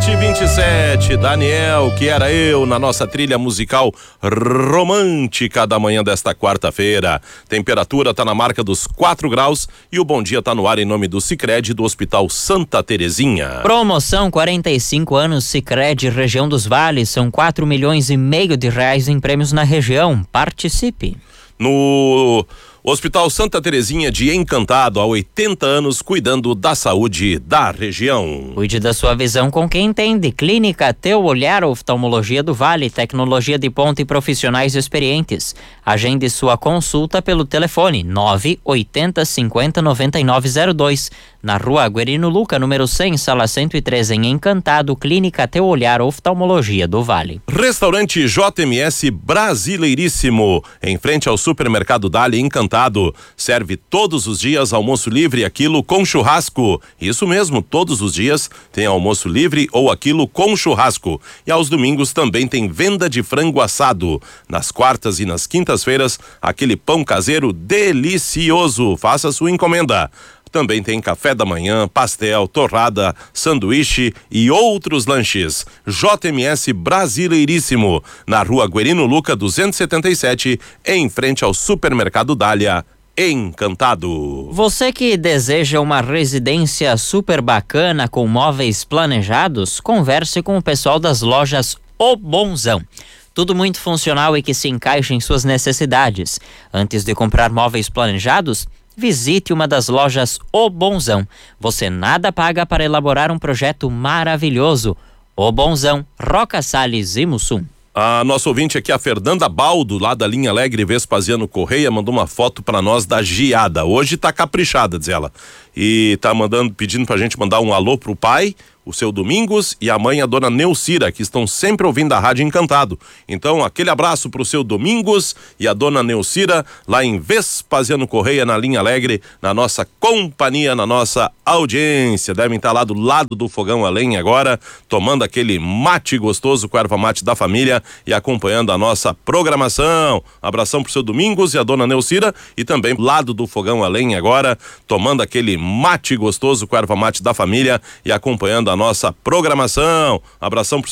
7h27, Daniel, que era eu, na nossa trilha musical romântica da manhã desta quarta-feira. Temperatura tá na marca dos 4 graus e o Bom Dia tá no ar em nome do Sicredi do Hospital Santa Terezinha. Promoção 45 anos Sicredi região dos Vales, são 4,5 milhões de reais em prêmios na região. Participe. No Hospital Santa Terezinha de Encantado, há 80 anos, cuidando da saúde da região. Cuide da sua visão com quem entende. Clínica Teu Olhar, Oftalmologia do Vale, tecnologia de ponta e profissionais experientes. Agende sua consulta pelo telefone 980 50 9902. Na Rua Guerino Luca, número 100, sala 103, em Encantado, Clínica Teu Olhar, Oftalmologia do Vale. Restaurante JMS Brasileiríssimo, em frente ao Supermercado Dali, Encantado. Serve todos os dias almoço livre, aquilo com churrasco. Isso mesmo, todos os dias tem almoço livre ou aquilo com churrasco. E aos domingos também tem venda de frango assado. Nas quartas e nas quintas-feiras, aquele pão caseiro delicioso. Faça sua encomenda. Também tem café da manhã, pastel, torrada, sanduíche e outros lanches. JMS Brasileiríssimo, na Rua Guerino Luca 277, em frente ao Supermercado Dália, Encantado. Você que deseja uma residência super bacana com móveis planejados, converse com o pessoal das lojas O Bonzão. Tudo muito funcional e que se encaixa em suas necessidades. Antes de comprar móveis planejados, visite uma das lojas O Bonzão. Você nada paga para elaborar um projeto maravilhoso. O Bonzão, Roca Salles e Mussum. A nossa ouvinte aqui, a Fernanda Baldo, lá da Linha Alegre Vespasiano Correia, mandou uma foto para nós da geada. Hoje tá caprichada, diz ela. E tá pedindo pra gente mandar um alô pro pai, o seu Domingos, e a mãe, a dona Neucira, que estão sempre ouvindo a Rádio Encantado. Então, aquele abraço pro seu Domingos e a dona Neucira, lá em Vespasiano Correia, na Linha Alegre, na nossa companhia, na nossa audiência. Devem estar lá do lado do fogão a lenha agora, tomando aquele mate gostoso com a erva mate da família e acompanhando a nossa programação. Abração pro seu Domingos e a dona Neucira, e também lado do fogão a lenha agora, tomando aquele mate gostoso com a erva mate da família e acompanhando a nossa programação. Abração pro